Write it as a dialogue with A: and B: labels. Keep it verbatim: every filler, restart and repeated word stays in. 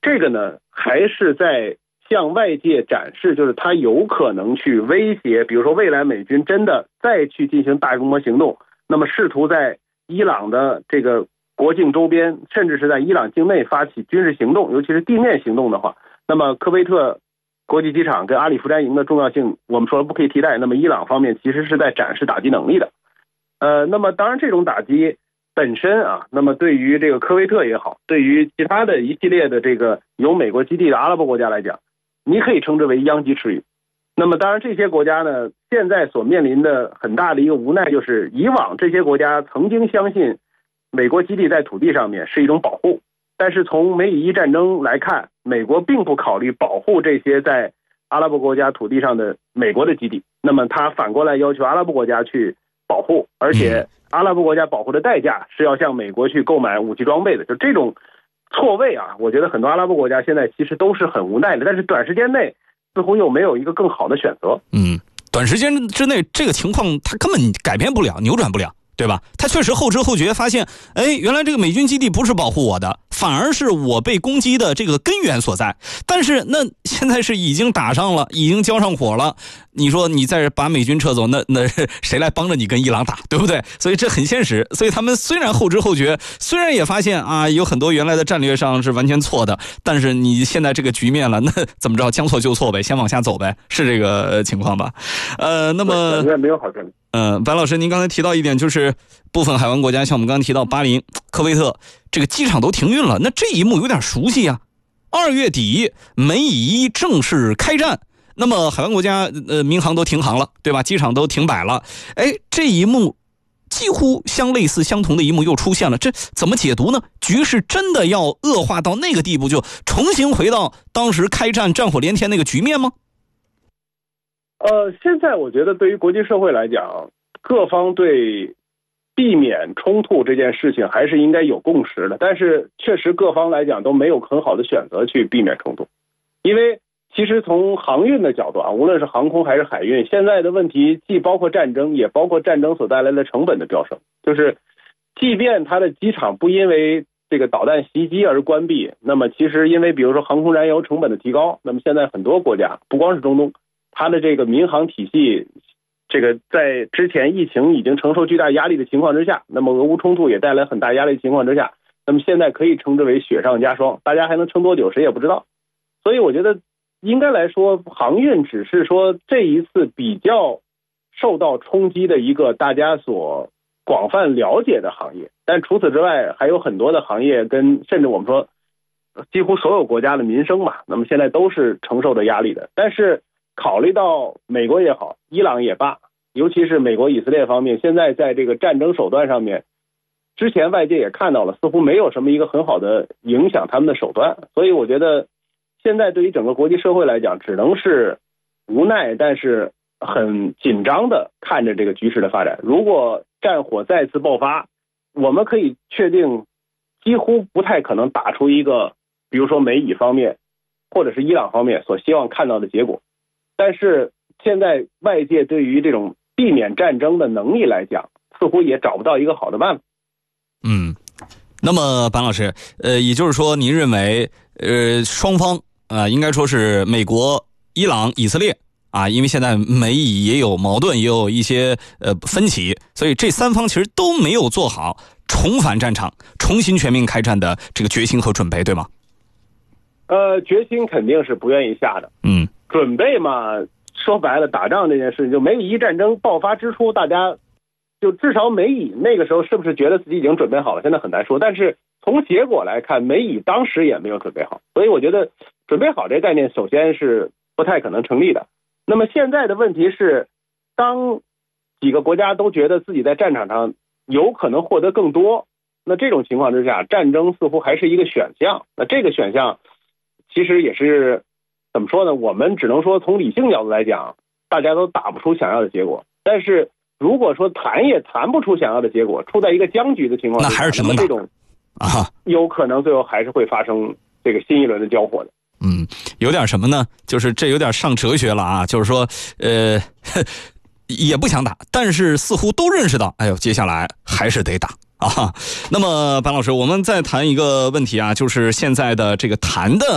A: 这个呢还是在向外界展示，就是他有可能去威胁，比如说未来美军真的再去进行大规模行动，那么试图在伊朗的这个国境周边，甚至是在伊朗境内发起军事行动，尤其是地面行动的话，那么科威特国际机场跟阿里夫詹营的重要性我们说了不可以替代，那么伊朗方面其实是在展示打击能力的。呃，那么当然这种打击本身啊，那么对于这个科威特也好，对于其他的一系列的这个有美国基地的阿拉伯国家来讲，你可以称之为殃及池鱼。那么当然这些国家呢，现在所面临的很大的一个无奈，就是以往这些国家曾经相信美国基地在土地上面是一种保护，但是从美以伊战争来看，美国并不考虑保护这些在阿拉伯国家土地上的美国的基地，那么他反过来要求阿拉伯国家去保护，而且阿拉伯国家保护的代价是要向美国去购买武器装备的。就这种错位啊，我觉得很多阿拉伯国家现在其实都是很无奈的，但是短时间内似乎又没有一个更好的选择。
B: 嗯，短时间之内这个情况它根本改变不了，扭转不了，对吧？他确实后知后觉发现，哎，原来这个美军基地不是保护我的，反而是我被攻击的这个根源所在。但是那现在是已经打上了，已经交上火了，你说你再把美军撤走，那那谁来帮着你跟伊朗打，对不对？所以这很现实。所以他们虽然后知后觉，虽然也发现啊有很多原来的战略上是完全错的，但是你现在这个局面了，那怎么着，将错就错呗，先往下走呗，是这个情况吧？呃，那么
A: 没有好处。
B: 呃，白老师，您刚才提到一点，就是部分海湾国家，像我们刚刚提到巴林、科威特，这个机场都停运了。那这一幕有点熟悉啊。二月底，美以伊正式开战，那么海湾国家呃民航都停航了，对吧？机场都停摆了。哎，这一幕几乎相类似相同的一幕又出现了，这怎么解读呢？局势真的要恶化到那个地步，就重新回到当时开战战火连天那个局面吗？
A: 呃，现在我觉得对于国际社会来讲，各方对避免冲突这件事情还是应该有共识的，但是确实各方来讲都没有很好的选择去避免冲突。因为其实从航运的角度啊，无论是航空还是海运，现在的问题既包括战争，也包括战争所带来的成本的飙升。就是即便它的机场不因为这个导弹袭击而关闭，那么其实因为比如说航空燃油成本的提高，那么现在很多国家，不光是中东，它的这个民航体系，这个在之前疫情已经承受巨大压力的情况之下，那么俄乌冲突也带来很大压力的情况之下，那么现在可以称之为雪上加霜，大家还能撑多久谁也不知道。所以我觉得应该来说，航运只是说这一次比较受到冲击的一个大家所广泛了解的行业，但除此之外还有很多的行业跟甚至我们说几乎所有国家的民生嘛，那么现在都是承受着压力的。但是考虑到美国也好，伊朗也罢，尤其是美国以色列方面，现在在这个战争手段上面，之前外界也看到了，似乎没有什么一个很好的影响他们的手段。所以我觉得现在对于整个国际社会来讲，只能是无奈但是很紧张的看着这个局势的发展。如果战火再次爆发，我们可以确定几乎不太可能打出一个比如说美以方面或者是伊朗方面所希望看到的结果。但是现在外界对于这种避免战争的能力来讲，似乎也找不到一个好的办法。
B: 嗯，那么班老师，呃，也就是说您认为呃双方啊、呃，应该说是美国、伊朗、以色列啊，因为现在美以也有矛盾，也有一些呃分歧，所以这三方其实都没有做好重返战场、重新全面开战的这个决心和准备，对吗？
A: 呃，决心肯定是不愿意下的。
B: 嗯。
A: 准备嘛，说白了，打仗这件事情，就美以伊战争爆发之初，大家就至少美以那个时候是不是觉得自己已经准备好了，现在很难说。但是从结果来看，美以当时也没有准备好，所以我觉得准备好这个概念首先是不太可能成立的。那么现在的问题是，当几个国家都觉得自己在战场上有可能获得更多，那这种情况之下，战争似乎还是一个选项。那这个选项其实也是怎么说呢？我们只能说从理性角度来讲，大家都打不出想要的结果。但是如果说谈也谈不出想要的结果，处在一个僵局的情况下，
B: 那还是只能打
A: 这种啊，有可能最后还是会发生这个新一轮的交火的。
B: 嗯，有点什么呢？就是这有点上哲学了啊，就是说，呃，也不想打，但是似乎都认识到，哎呦，接下来还是得打。啊，那么班老师，我们再谈一个问题啊，就是现在的这个谈的